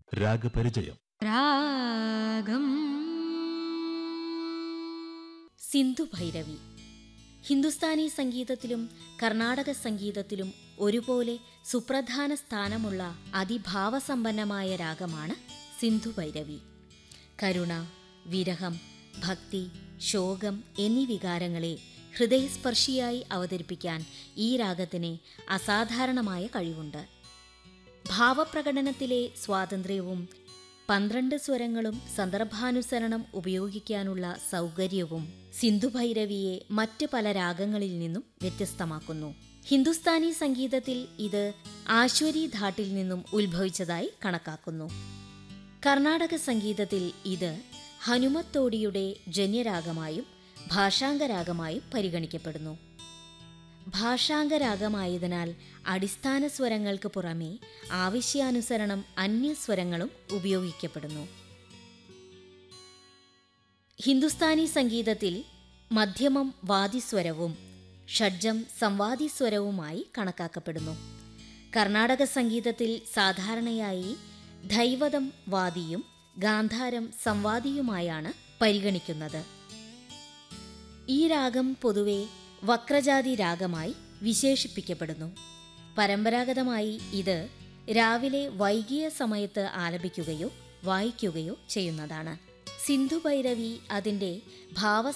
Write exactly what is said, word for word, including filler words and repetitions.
രാഗപരിചയം. രാഗം സിന്ധുഭൈരവി ഹിന്ദുസ്ഥാനി സംഗീതത്തിലും കർണാടക സംഗീതത്തിലും ഒരുപോലെ സുപ്രധാന സ്ഥാനമുള്ള അതിഭാവസമ്പന്നമായ രാഗമാണ് സിന്ധുഭൈരവി. കരുണ, വിരഹം, ഭക്തി, ശോകം എന്നീ വികാരങ്ങളെ ഹൃദയസ്പർശിയായി അവതരിപ്പിക്കാൻ ഈ രാഗത്തിന് അസാധാരണമായ കഴിവുണ്ട്. ഭാവപ്രകടനത്തിലെ സ്വാതന്ത്ര്യവും പന്ത്രണ്ട് സ്വരങ്ങളും സന്ദർഭാനുസരണം ഉപയോഗിക്കാനുള്ള സൗകര്യവും സിന്ധുഭൈരവിയെ മറ്റ് പല രാഗങ്ങളിൽ നിന്നും വ്യത്യസ്തമാക്കുന്നു. ഹിന്ദുസ്ഥാനി സംഗീതത്തിൽ ഇത് ആശ്വരി ധാട്ടിൽ നിന്നും ഉത്ഭവിച്ചതായി കണക്കാക്കുന്നു. കർണാടക സംഗീതത്തിൽ ഇത് ഹനുമത്തോടിയുടെ ജന്യരാഗമായും ഭാഷാംഗരാഗമായും പരിഗണിക്കപ്പെടുന്നു. ഭാഷാംഗരാഗമായതിനാൽ അടിസ്ഥാന സ്വരങ്ങൾക്ക് പുറമെ ആവശ്യാനുസരണം അന്യസ്വരങ്ങളും ഉപയോഗിക്കപ്പെടുന്നു. ഹിന്ദുസ്ഥാനി സംഗീതത്തിൽ മധ്യമം വാദിസ്വരവും ഷഡ്ജം സംവാദിസ്വരവുമായി കണക്കാക്കപ്പെടുന്നു. കർണാടക സംഗീതത്തിൽ സാധാരണയായി ധൈവതം വാദിയും ഗാന്ധാരം സംവാദിയുമായാണ് പരിഗണിക്കുന്നത്. ഈ രാഗം പൊതുവെ വക്രജാതി രാഗമായി വിശേഷിപ്പിക്കപ്പെടുന്നു. പരമ്പരാഗതമായി ഇത് രാവിലെ വൈകിയ സമയത്ത് ആലപിക്കുകയോ വായിക്കുകയോ ചെയ്യുന്നതാണ്. സിന്ധുഭൈരവി അതിൻ്റെ ഭാവ